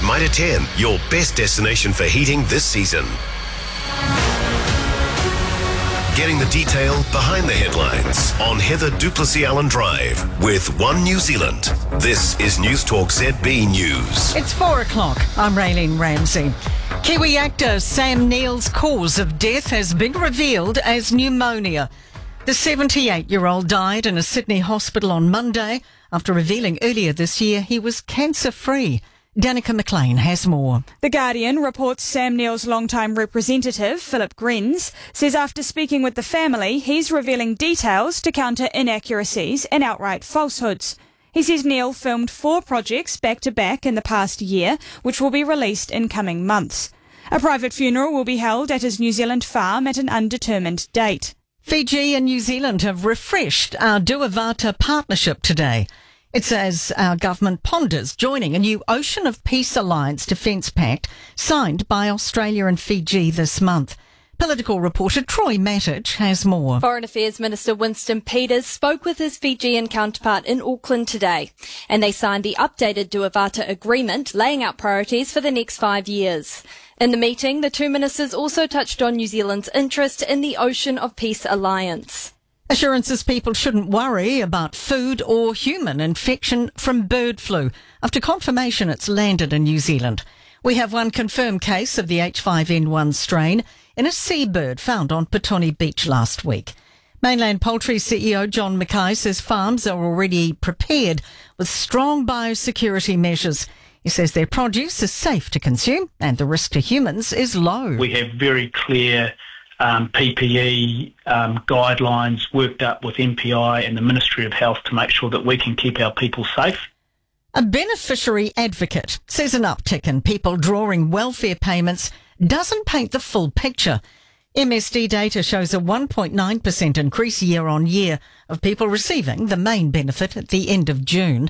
Mitre 10, your best destination for heating this season. Getting the detail behind the headlines on Heather Duplessis Allen Drive with One New Zealand. This is News Talk ZB News. It's 4 o'clock. I'm Raylene Ramsey. Kiwi actor Sam Neill's cause of death has been revealed as pneumonia. The 78-year-old died in a Sydney hospital on Monday after revealing earlier this year he was cancer-free. Danica McLean has more. The Guardian reports Sam Neill's longtime representative, Philip Grens, says after speaking with the family, he's revealing details to counter inaccuracies and outright falsehoods. He says Neill filmed 4 projects back-to-back in the past year, which will be released in coming months. A private funeral will be held at his New Zealand farm at an undetermined date. Fiji and New Zealand have refreshed our Duavata partnership today. It's as our government ponders joining a new Ocean of Peace Alliance Defence Pact signed by Australia and Fiji this month. Political reporter Troy Matic has more. Foreign Affairs Minister Winston Peters spoke with his Fijian counterpart in Auckland today, and they signed the updated Duavata agreement laying out priorities for the next 5 years. In the meeting, the two ministers also touched on New Zealand's interest in the Ocean of Peace Alliance. Assurances people shouldn't worry about food or human infection from bird flu after confirmation it's landed in New Zealand. We have one confirmed case of the H5N1 strain in a seabird found on Petone Beach last week. Mainland Poultry CEO John Mackay says farms are already prepared with strong biosecurity measures. He says their produce is safe to consume and the risk to humans is low. We have very clear PPE guidelines worked up with MPI and the Ministry of Health to make sure that we can keep our people safe. A beneficiary advocate says an uptick in people drawing welfare payments doesn't paint the full picture. MSD data shows a 1.9% increase year on year of people receiving the main benefit at the end of June.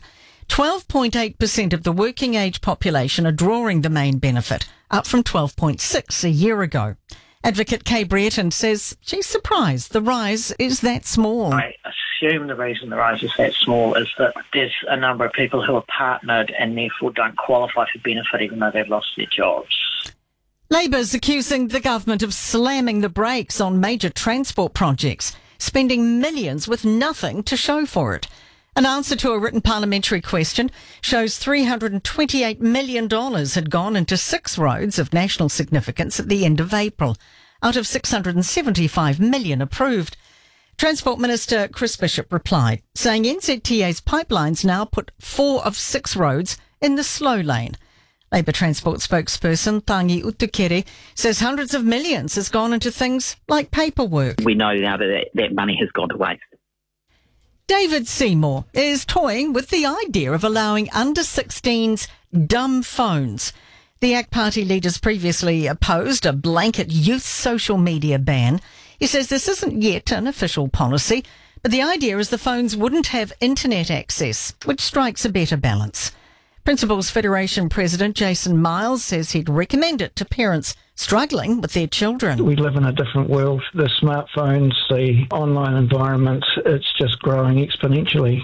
12.8% of the working age population are drawing the main benefit, up from 12.6% a year ago. Advocate Kay Brereton says she's surprised the rise is that small. I assume the reason the rise is that small is that there's a number of people who are partnered and therefore don't qualify for benefit even though they've lost their jobs. Labor's accusing the government of slamming the brakes on major transport projects, spending millions with nothing to show for it. An answer to a written parliamentary question shows $328 million had gone into 6 roads of national significance at the end of April, out of $675 million approved. Transport Minister Chris Bishop replied, saying NZTA's pipelines now put 4 of 6 roads in the slow lane. Labour Transport spokesperson Tangi Utukere says hundreds of millions has gone into things like paperwork. We know now that money has gone to waste. David Seymour is toying with the idea of allowing under-16s dumb phones. The ACT Party leaders previously opposed a blanket youth social media ban. He says this isn't yet an official policy, but the idea is the phones wouldn't have internet access, which strikes a better balance. Principals Federation President Jason Miles says he'd recommend it to parents struggling with their children. We live in a different world. The smartphones, the online environment, it's just growing exponentially.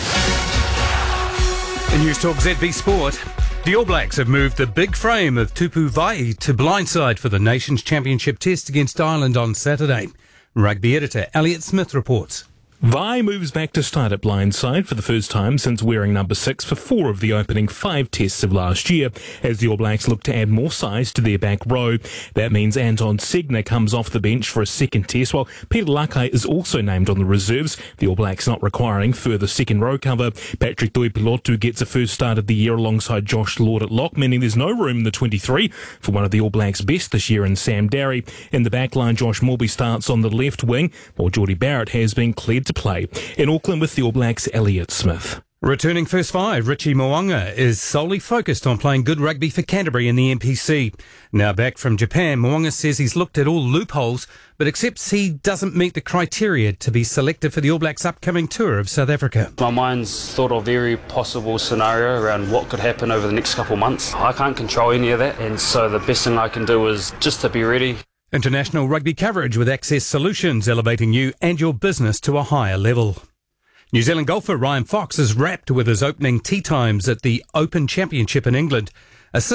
In News Talk ZB Sport, the All Blacks have moved the big frame of Tupu Vai to blindside for the Nations Championship test against Ireland on Saturday. Rugby editor Elliot Smith reports. Vai moves back to start at blindside for the first time since wearing number 6 for 4 of the opening 5 tests of last year, as the All Blacks look to add more size to their back row. That means Anton Segner comes off the bench for a second test, while Peter Lakai is also named on the reserves, the All Blacks not requiring further second row cover. Patrick Tuipulotu gets a first start of the year alongside Josh Lord at lock, meaning there's no room in the 23 for one of the All Blacks' best this year in Sam Darry. In the back line, Josh Morby starts on the left wing, while Geordie Barrett has been cleared to play. In Auckland with the All Blacks, Elliot Smith. Returning first 5, Richie Mo'unga is solely focused on playing good rugby for Canterbury in the NPC. Now back from Japan, Mo'unga says he's looked at all loopholes, but accepts he doesn't meet the criteria to be selected for the All Blacks' upcoming tour of South Africa. My mind's thought of every possible scenario around what could happen over the next couple of months. I can't control any of that, and so the best thing I can do is just to be ready. International rugby coverage with Access Solutions, elevating you and your business to a higher level. New Zealand golfer Ryan Fox is wrapped with his opening tee times at the Open Championship in England.